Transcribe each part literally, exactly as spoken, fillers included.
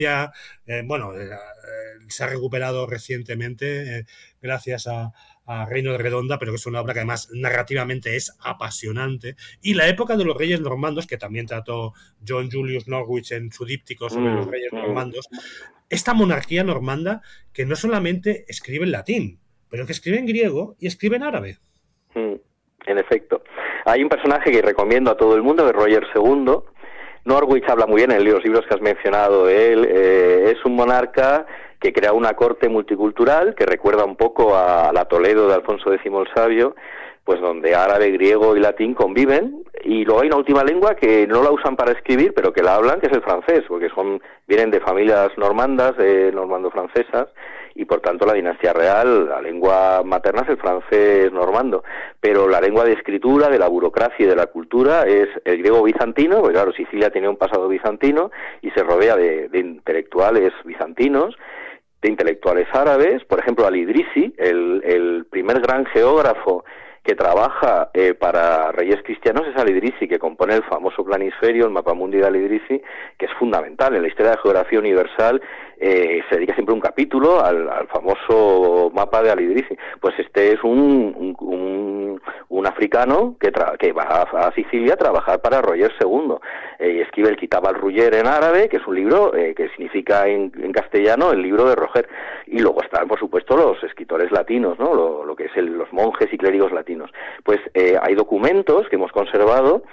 ya, eh, bueno, eh, se ha recuperado recientemente eh, gracias a, a Reino de Redonda, pero que es una obra que además narrativamente es apasionante. Y la época de los reyes normandos, que también trató John Julius Norwich en su díptico sobre los Mm, reyes mm, normandos, esta monarquía normanda que no solamente escribe en latín, pero que escribe en griego y escribe en árabe. mm, en efecto. Hay un personaje que recomiendo a todo el mundo, que es Roger segundo. Norwich habla muy bien en los libros que has mencionado de él. Eh, es un monarca que crea una corte multicultural que recuerda un poco a la Toledo de Alfonso décimo el Sabio, pues donde árabe, griego y latín conviven, y luego hay una última lengua que no la usan para escribir, pero que la hablan, que es el francés, porque son vienen de familias normandas, eh, normando-francesas, y por tanto la dinastía real, la lengua materna es el francés normando, pero la lengua de escritura, de la burocracia y de la cultura es el griego bizantino, porque claro, Sicilia tenía un pasado bizantino y se rodea de, de intelectuales bizantinos, de intelectuales árabes, por ejemplo Al-Idrisi, el, el primer gran geógrafo que trabaja eh, para reyes cristianos es Al-Idrisi, que compone el famoso planisferio, el mapamundi de Al-Idrisi, que es fundamental en la historia de la geografía universal. Eh, se dedica siempre un capítulo al, al famoso mapa de Al-Idrisi. Pues este es un, un, un, un africano que, tra que va a, a Sicilia a trabajar para Roger segundo, eh, y escribe el Kitab al-Ruyer en árabe, que es un libro eh, que significa en, en castellano el libro de Roger. Y luego están, por supuesto, los escritores latinos, ¿no? Lo, lo que es el, los monjes y clérigos latinos. Pues eh, hay documentos que hemos conservado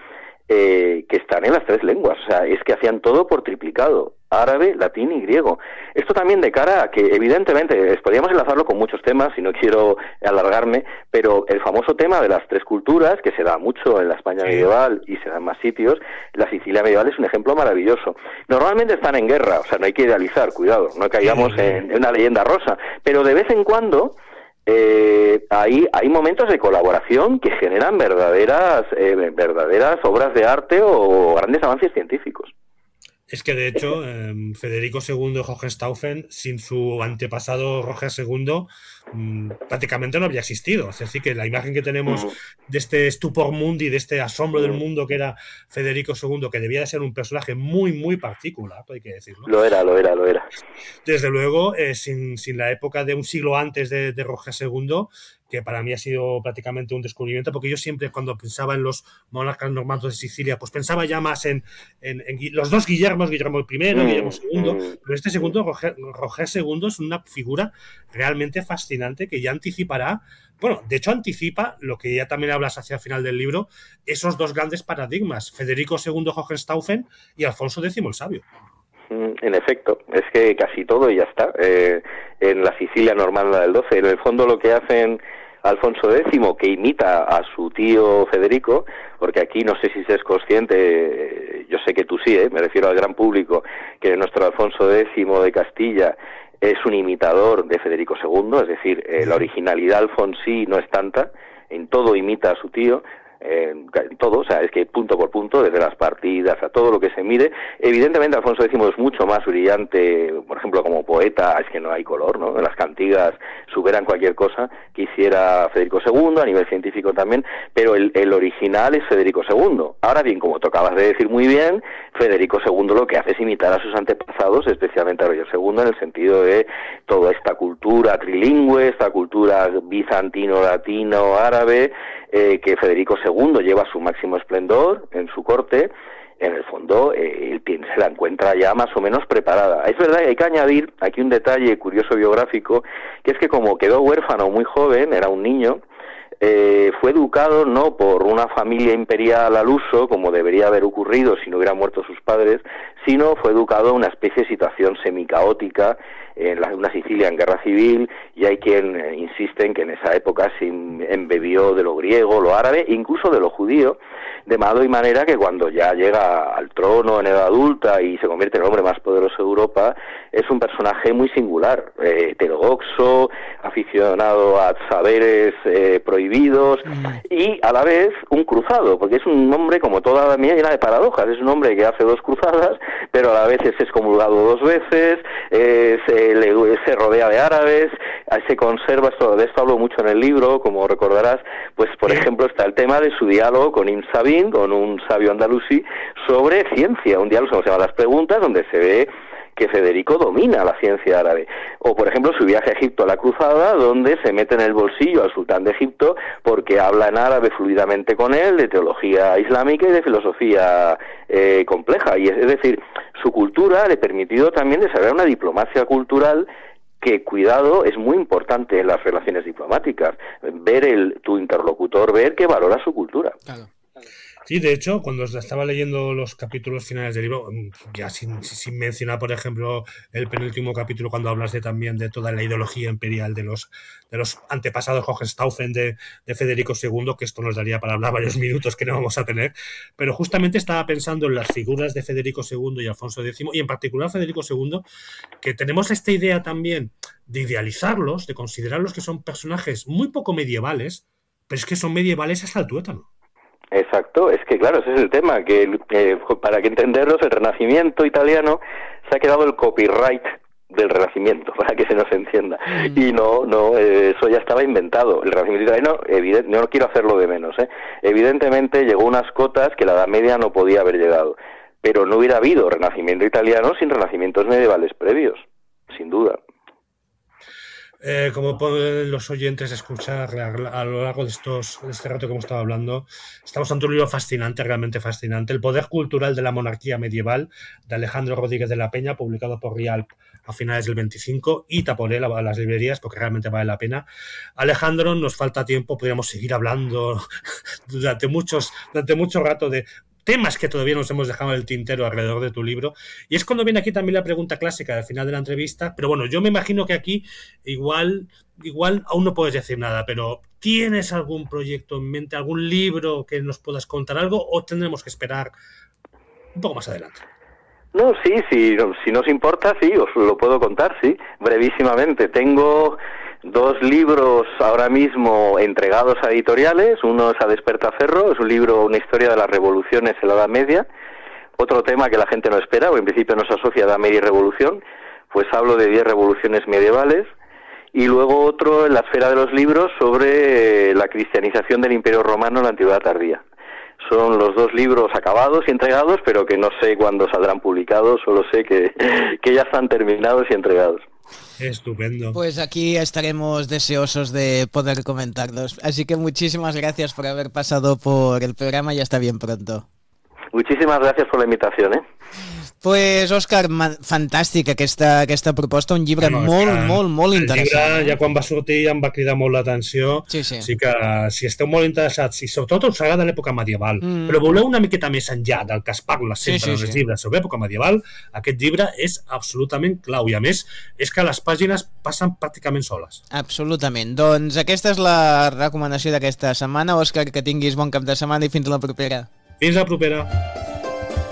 eh, que están en las tres lenguas, o sea, es que hacían todo por triplicado, árabe, latín y griego. Esto también de cara a que, evidentemente, podríamos enlazarlo con muchos temas, y no quiero alargarme, pero el famoso tema de las tres culturas, que se da mucho en la España medieval y se da en más sitios, la Sicilia medieval es un ejemplo maravilloso. Normalmente están en guerra, o sea, no hay que idealizar, cuidado, no caigamos en, en una leyenda rosa, pero de vez en cuando Eh, hay, hay momentos de colaboración que generan verdaderas, eh, verdaderas obras de arte o grandes avances científicos. Es que, de hecho, eh, Federico segundo Hohenstaufen, sin su antepasado Roger segundo, mmm, prácticamente no habría existido. Es decir, que la imagen que tenemos de este stupor mundi, de este asombro del mundo que era Federico segundo, que debía de ser un personaje muy, muy particular, hay que decirlo. Lo era, lo era, lo era. Desde luego, eh, sin, sin la época de un siglo antes de, de Roger segundo, que para mí ha sido prácticamente un descubrimiento, porque yo siempre, cuando pensaba en los monarcas normandos de Sicilia, pues pensaba ya más en, en, en los dos Guillermos, Guillermo primero, mm, Guillermo segundo, mm, pero este segundo, Roger, Roger segundo, es una figura realmente fascinante que ya anticipará, bueno, de hecho anticipa lo que ya también hablas hacia el final del libro, esos dos grandes paradigmas, Federico segundo Hohenstaufen y Alfonso décimo el Sabio. En efecto, es que casi todo ya está. Eh, en la Sicilia normanda del doce, en el fondo lo que hacen Alfonso décimo, que imita a su tío Federico, porque aquí no sé si se es consciente, yo sé que tú sí, ¿eh? Me refiero al gran público, que nuestro Alfonso décimo de Castilla es un imitador de Federico segundo, es decir, eh, la originalidad alfonsí no es tanta, en todo imita a su tío, eh, todo, o sea, es que punto por punto, desde las partidas a todo lo que se mide. Evidentemente Alfonso décimo es mucho más brillante, por ejemplo, como poeta, es que no hay color, ¿no? Las cantigas superan cualquier cosa que hiciera Federico segundo, a nivel científico también, pero el, el original es Federico segundo. Ahora bien, como tú acabas de decir muy bien, Federico segundo lo que hace es imitar a sus antepasados, especialmente a Roger segundo, en el sentido de toda esta cultura trilingüe, esta cultura bizantino-latino-árabe, eh, que Federico segundo lleva a su máximo esplendor en su corte. En el fondo, eh, el se la encuentra ya más o menos preparada. Es verdad que hay que añadir aquí un detalle curioso biográfico, que es que como quedó huérfano muy joven, era un niño, eh, fue educado no por una familia imperial al uso, como debería haber ocurrido si no hubieran muerto sus padres, sino fue educado en una especie de situación semicaótica, en la, una Sicilia en guerra civil, y hay quien eh, insiste en que en esa época se embebió de lo griego, lo árabe, incluso de lo judío, de modo y manera que cuando ya llega al trono en edad adulta y se convierte en el hombre más poderoso de Europa, es un personaje muy singular, eh, heterodoxo, aficionado a saberes eh, prohibidos, mm. y a la vez un cruzado, porque es un hombre, como toda la mía, llena de paradojas. Es un hombre que hace dos cruzadas, pero a la vez es excomulgado dos veces, eh, se, le, se rodea de árabes, se conserva, esto, de esto hablo mucho en el libro, como recordarás, pues por sí. ejemplo está el tema de su diálogo con Ibn Sabin, con un sabio andalusí, sobre ciencia, un diálogo que se llama Las Preguntas, donde se ve que Federico domina la ciencia árabe. O, por ejemplo, su viaje a Egipto a la cruzada, donde se mete en el bolsillo al sultán de Egipto porque habla en árabe fluidamente con él, de teología islámica y de filosofía eh, compleja. Y es, es decir, su cultura le ha permitido también desarrollar una diplomacia cultural que, cuidado, es muy importante en las relaciones diplomáticas. Ver el tu interlocutor, ver que valora su cultura. Claro. Sí, de hecho, cuando estaba leyendo los capítulos finales del libro, ya sin, sin mencionar, por ejemplo, el penúltimo capítulo, cuando hablas de, también de toda la ideología imperial de los, de los antepasados Hohenstaufen de, de Federico segundo, que esto nos daría para hablar varios minutos que no vamos a tener, pero justamente estaba pensando en las figuras de Federico segundo y Alfonso décimo, y en particular Federico segundo, que tenemos esta idea también de idealizarlos, de considerarlos que son personajes muy poco medievales, pero es que son medievales hasta el tuétano. Exacto, es que claro, ese es el tema, que eh, para que entenderlos, el Renacimiento italiano se ha quedado el copyright del Renacimiento, para que se nos entienda, mm. y no, no, eh, eso ya estaba inventado. El Renacimiento italiano, evidente, no quiero hacerlo de menos, ¿eh? Evidentemente llegó a unas cotas que la Edad Media no podía haber llegado, pero no hubiera habido Renacimiento italiano sin renacimientos medievales previos, sin duda. Eh, como pueden los oyentes escuchar a lo largo de, estos, de este rato que hemos estado hablando, estamos ante un libro fascinante, realmente fascinante, El poder cultural de la monarquía medieval, de Alejandro Rodríguez de la Peña, publicado por Rialp a finales del veinticinco, y por él a las librerías, porque realmente vale la pena. Alejandro, nos falta tiempo, podríamos seguir hablando durante, muchos, durante mucho rato de temas que todavía nos hemos dejado en el tintero alrededor de tu libro, y es cuando viene aquí también la pregunta clásica al final de la entrevista, pero bueno, yo me imagino que aquí igual, igual aún no puedes decir nada, pero ¿tienes algún proyecto en mente, algún libro que nos puedas contar algo, o tendremos que esperar un poco más adelante? No, sí, sí, si nos importa, sí, os lo puedo contar, sí, brevísimamente. Tengo dos libros ahora mismo entregados a editoriales. Uno es A Despertaferro, es un libro, una historia de las revoluciones en la Edad Media. Otro tema que la gente no espera, o en principio no se asocia a Edad Media y revolución, pues hablo de diez revoluciones medievales. Y luego otro en la esfera de los libros sobre la cristianización del Imperio Romano en la Antigüedad tardía. Son los dos libros acabados y entregados, pero que no sé cuándo saldrán publicados, solo sé que, que ya están terminados y entregados. Estupendo. Pues aquí estaremos deseosos de poder comentarlos. Así que muchísimas gracias por haber pasado por el programa y hasta bien pronto. Muchísimas gracias por la invitación, ¿eh? Pues, Òscar, fantàstic aquesta, aquesta proposta, un llibre no, molt, que, molt, molt interessant. El llibre, ja quan va sortir, ja em va cridar molt l'atenció. Sí, sí. Així que, si esteu molt interessats, i sobretot us agrada l'època medieval, mm. però voleu una miqueta més enllà del que es parla sempre sí, sí, en els sí. llibres sobre època medieval, aquest llibre és absolutament clau, i a més, és que les pàgines passen pràcticament soles. Absolutament. Doncs aquesta és la recomanació d'aquesta setmana. Òscar, que tinguis bon cap de setmana i fins la propera. Fins la propera.